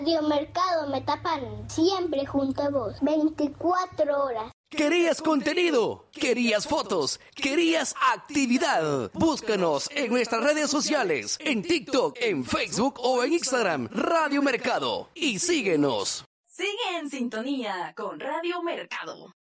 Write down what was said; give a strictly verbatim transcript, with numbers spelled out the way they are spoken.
Radio Mercado Metapan, siempre junto a vos, veinticuatro horas. ¿Querías contenido? ¿Querías fotos? ¿Querías actividad? Búscanos en nuestras redes sociales, en TikTok, en Facebook o en Instagram, Radio Mercado, y síguenos. Sigue en sintonía con Radio Mercado.